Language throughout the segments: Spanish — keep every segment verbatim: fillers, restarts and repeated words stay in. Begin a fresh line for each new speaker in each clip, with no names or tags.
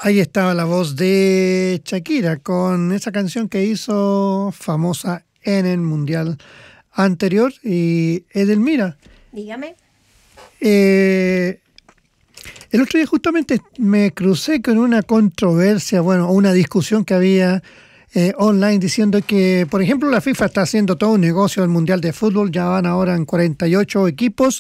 Ahí estaba la voz de Shakira con esa canción que hizo famosa en el Mundial anterior. Y Edelmira,
dígame.
Eh, el otro día justamente me crucé con una controversia, bueno, una discusión que había eh, online diciendo que, por ejemplo, la FIFA está haciendo todo un negocio del Mundial de Fútbol, ya van ahora en cuarenta y ocho equipos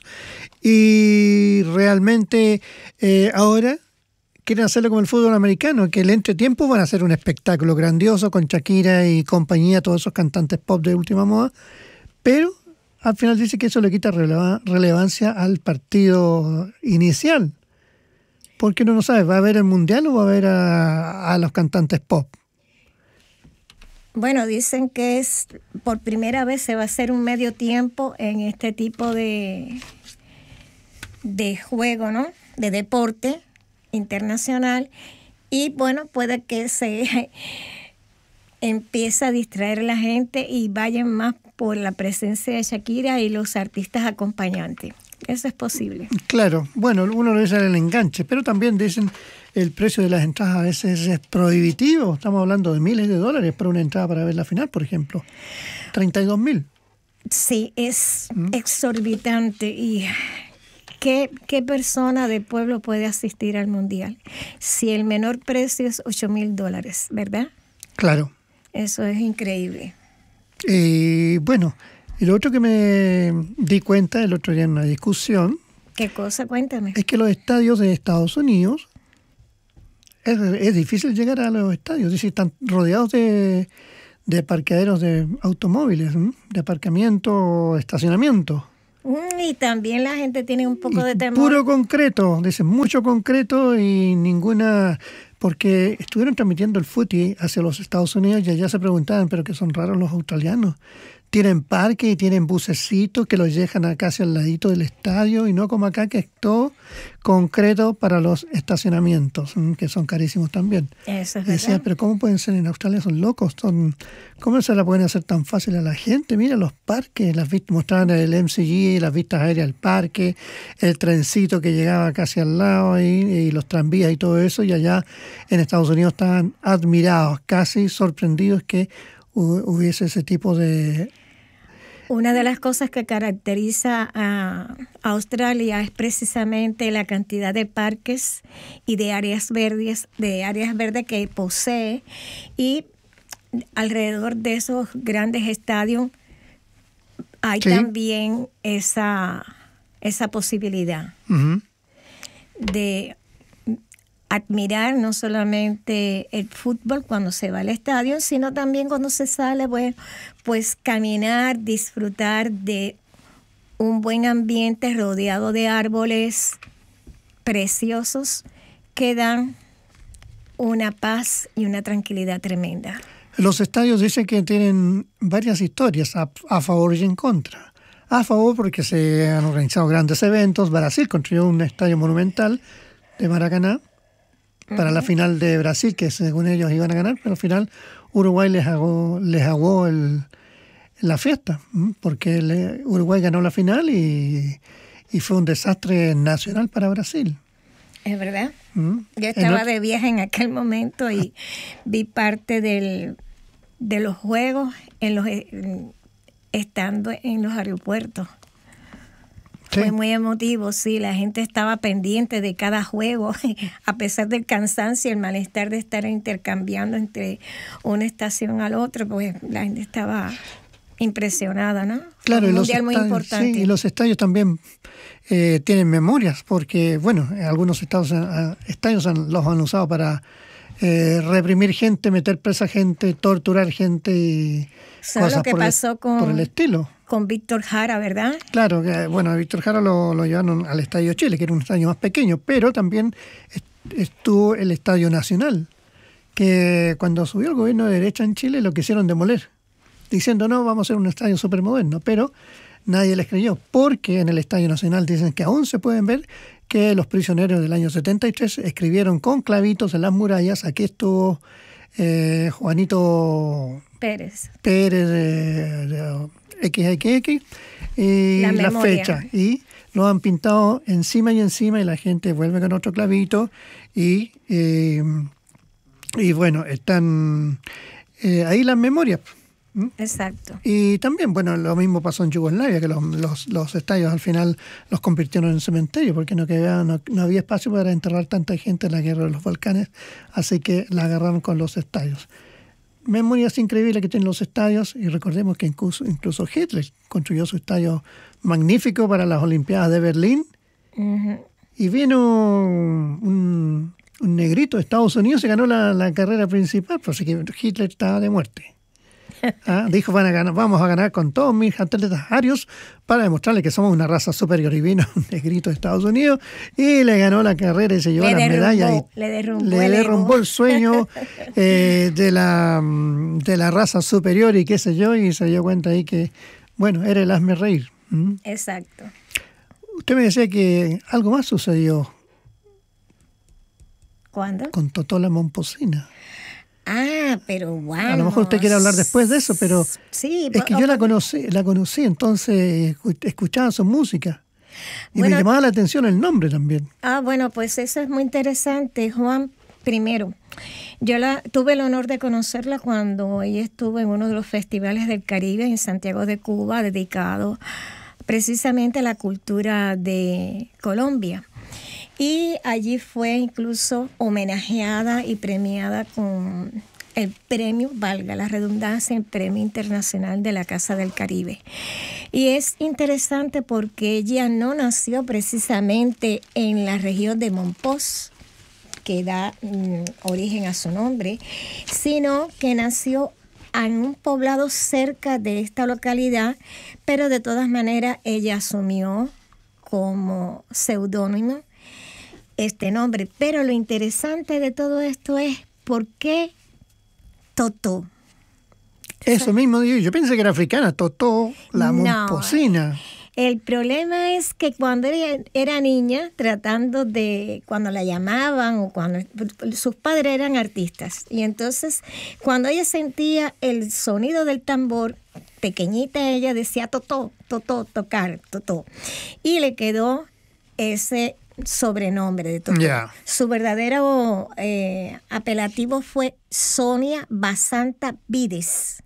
y realmente eh, ahora quieren hacerlo como el fútbol americano, que el entretiempo van a hacer un espectáculo grandioso con Shakira y compañía, todos esos cantantes pop de última moda, pero al final dice que eso le quita releva- relevancia al partido inicial. Porque uno no sabe, ¿va a haber el Mundial o va a haber a, a los cantantes pop?
Bueno, dicen que es por primera vez se va a hacer un medio tiempo en este tipo de, de juego, ¿no? De deporte internacional. Y bueno, puede que se empiece a distraer a la gente y vayan más por la presencia de Shakira y los artistas acompañantes. Eso es posible.
Claro, bueno, uno lo dice el enganche, pero también dicen el precio de las entradas a veces es prohibitivo. Estamos hablando de miles de dólares para una entrada para ver la final, por ejemplo. treinta y dos mil.
Sí, es ¿Mm? exorbitante. ¿Y qué, qué persona de pueblo puede asistir al Mundial? Si el menor precio es ocho mil dólares, ¿verdad?
Claro.
Eso es increíble.
Y bueno, y lo otro que me di cuenta el otro día en una discusión.
¿Qué cosa? Cuéntame.
Es que los estadios de Estados Unidos, es, es difícil llegar a los estadios. Es decir, están rodeados de, de parqueaderos de automóviles, ¿eh? De aparcamiento, estacionamiento.
Mm, y también la gente tiene un poco
y
de temor.
Puro concreto, dicen mucho concreto y ninguna... Porque estuvieron transmitiendo el fútbol hacia los Estados Unidos y allá se preguntaban, pero que son raros los australianos. Tienen parque y tienen bucecitos que los dejan acá hacia el ladito del estadio y no como acá que es todo concreto para los estacionamientos, que son carísimos también.
Eso es
y decía,
verdad.
pero ¿cómo pueden ser en Australia? Son locos. Son, ¿cómo se la pueden hacer tan fácil a la gente? Mira los parques, las vistas, mostraban el M C G, las vistas aéreas del parque, el trencito que llegaba casi al lado y, y los tranvías y todo eso. Y allá en Estados Unidos estaban admirados, casi sorprendidos que hubiese ese tipo de...
Una de las cosas que caracteriza a Australia es precisamente la cantidad de parques y de áreas verdes, de áreas verdes que posee, y alrededor de esos grandes estadios hay sí. también esa, esa posibilidad uh-huh. de admirar no solamente el fútbol cuando se va al estadio, sino también cuando se sale, bueno, pues caminar, disfrutar de un buen ambiente rodeado de árboles preciosos que dan una paz y una tranquilidad tremenda.
Los estadios dicen que tienen varias historias a, a favor y en contra. A favor porque se han organizado grandes eventos. Brasil construyó un estadio monumental de Maracaná para uh-huh. la final de Brasil, que según ellos iban a ganar, pero al final Uruguay les aguó, les aguó el, la fiesta, porque el, Uruguay ganó la final y, y fue un desastre nacional para Brasil.
Es verdad. ¿Mm? Yo estaba el... de viaje en aquel momento y vi parte del, de los juegos en los, estando en los aeropuertos. Sí. Fue muy emotivo, sí, la gente estaba pendiente de cada juego, a pesar del cansancio y el malestar de estar intercambiando entre una estación al otro, pues la gente estaba impresionada, ¿no?
Claro,
un
y los
mundial muy
estadios,
importante.
Sí, y los estadios también eh, tienen memorias, porque, bueno, algunos estados, uh, estadios han, los han usado para eh, reprimir gente, meter presa gente, torturar gente y
¿Sabes
cosas
lo que
por,
pasó
el,
con,
por el estilo.
Con Víctor Jara, ¿verdad?
Claro, que, bueno, a Víctor Jara lo, lo llevaron al Estadio Chile, que era un estadio más pequeño, pero también est- estuvo el Estadio Nacional, que cuando subió el gobierno de derecha en Chile lo quisieron demoler, diciendo, no, vamos a hacer un estadio súper moderno, pero nadie les creyó, porque en el Estadio Nacional dicen que aún se pueden ver que los prisioneros del año setenta y tres escribieron con clavitos en las murallas, aquí estuvo eh, Juanito
Pérez,
Pérez de, de equis equis equis y la, la fecha, y lo han pintado encima y encima y la gente vuelve con otro clavito y eh, Y bueno, están eh, ahí las memorias. ¿Mm?
Exacto.
Y también, bueno, lo mismo pasó en Yugoslavia, que los, los, los estadios al final los convirtieron en cementerio, porque no, quedaba, no, no había espacio para enterrar tanta gente en la guerra de los Balcanes, así que la agarraron con los estadios. Memorias increíbles que tienen los estadios, y recordemos que incluso, incluso Hitler construyó su estadio magnífico para las Olimpiadas de Berlín, uh-huh. y vino un, un negrito de Estados Unidos y ganó la, la carrera principal, así que Hitler estaba de muerte. ¿Ah? Dijo, van a ganar, vamos a ganar con todos mis atletas arios para demostrarle que somos una raza superior. Y vino un negrito de Estados Unidos y le ganó la carrera y se llevó las medallas. Y
le derrumbó,
le derrumbó el sueño eh, de, la, de la raza superior y qué sé yo, y se dio cuenta ahí que, bueno, era el hazme reír. ¿Mm?
Exacto.
Usted me decía que algo más sucedió.
¿Cuándo?
Con Totó la Momposina.
Ah, pero wow.
A lo mejor usted quiere hablar después de eso, pero
sí,
es que yo la conocí, la conocí, entonces escuchaba su música y bueno, me llamaba la atención el nombre también.
Ah, bueno, pues eso es muy interesante, Juan. Primero, yo la tuve el honor de conocerla cuando ella estuvo en uno de los festivales del Caribe en Santiago de Cuba, dedicado precisamente a la cultura de Colombia. Y allí fue incluso homenajeada y premiada con el premio, valga la redundancia, el Premio Internacional de la Casa del Caribe. Y es interesante porque ella no nació precisamente en la región de Mompox, que da mm, origen a su nombre, sino que nació en un poblado cerca de esta localidad, pero de todas maneras ella asumió como seudónimo este nombre. Pero lo interesante de todo esto es ¿por qué Totó?
Eso mismo digo, yo pensé que era africana, Totó la no, Momposina.
El problema es que cuando ella era niña, tratando de, cuando la llamaban o cuando sus padres eran artistas, y entonces cuando ella sentía el sonido del tambor, pequeñita ella decía Totó, Totó, tocar, Totó, y le quedó ese sobrenombre de Totó. Yeah. Su verdadero eh, apelativo fue Sonia Basanta Vides.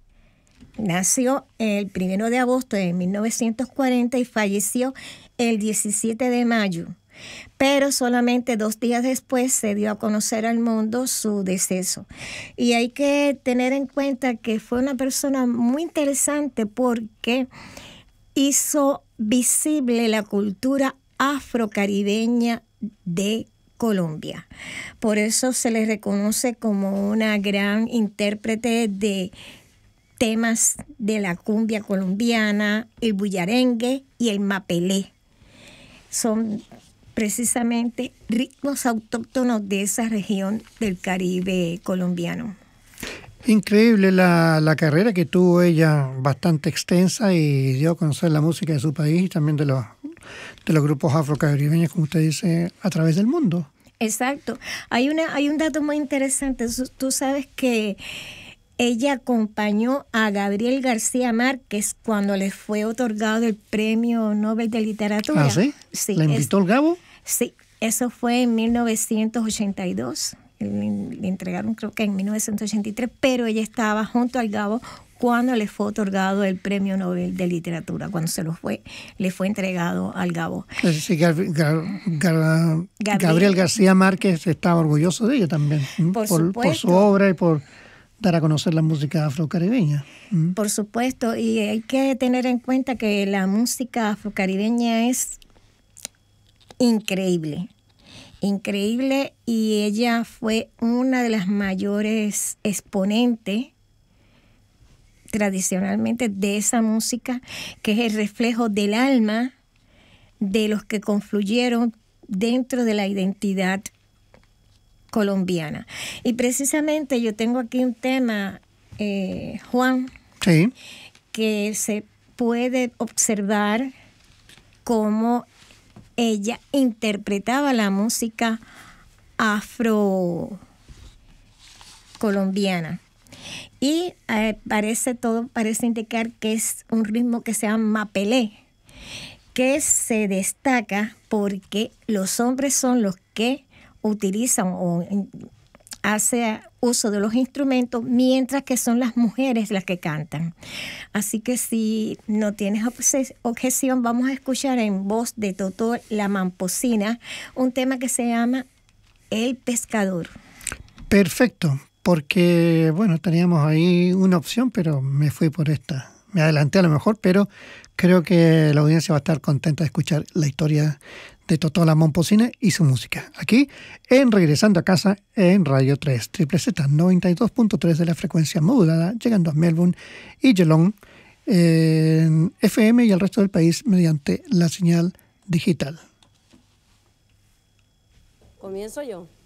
Nació el primero de agosto de mil novecientos cuarenta y falleció el diecisiete de mayo. Pero solamente dos días después se dio a conocer al mundo su deceso. Y hay que tener en cuenta que fue una persona muy interesante porque hizo visible la cultura afrocaribeña de Colombia. Por eso se le reconoce como una gran intérprete de temas de la cumbia colombiana, el bullarengue y el mapelé. Son precisamente ritmos autóctonos de esa región del Caribe colombiano.
Increíble la, la carrera que tuvo ella, bastante extensa, y dio a conocer la música de su país y también de los, de los grupos afrocaribeños, como usted dice, a través del mundo.
Exacto. Hay, una, hay un dato muy interesante. Tú sabes que ella acompañó a Gabriel García Márquez cuando le fue otorgado el Premio Nobel de Literatura.
¿Ah, sí?
Sí.
¿La invitó
es,
el Gabo?
Sí, eso fue en mil novecientos ochenta y dos. Le, le entregaron creo que en mil novecientos ochenta y tres, pero ella estaba junto al Gabo cuando le fue otorgado el Premio Nobel de Literatura, cuando se lo fue, le fue entregado al Gabo.
Sí, Gar, Gar, Gar, Gabriel. Gabriel García Márquez estaba orgulloso de ella también,
por,
por, por su obra y por dar a conocer la música afrocaribeña. ¿Mm?
Por supuesto, y hay que tener en cuenta que la música afrocaribeña es increíble, increíble, y ella fue una de las mayores exponentes tradicionalmente de esa música, que es el reflejo del alma de los que confluyeron dentro de la identidad colombiana. Y precisamente yo tengo aquí un tema, eh, Juan,
sí,
que se puede observar cómo ella interpretaba la música afro-colombiana. Y eh, parece todo parece indicar que es un ritmo que se llama mapelé, que se destaca porque los hombres son los que utilizan o hace uso de los instrumentos, mientras que son las mujeres las que cantan. Así que si no tienes objeción, vamos a escuchar en voz de Totó La Mamposina un tema que se llama El Pescador.
Perfecto, porque bueno, teníamos ahí una opción, pero me fui por esta. Me adelanté a lo mejor, pero creo que la audiencia va a estar contenta de escuchar la historia de Totó La Mamposina y su música. Aquí, en Regresando a Casa, en Radio tres, Triple Z, noventa y dos punto tres de la frecuencia modulada, llegando a Melbourne y Geelong, en F M y al resto del país mediante la señal digital.
Comienzo yo.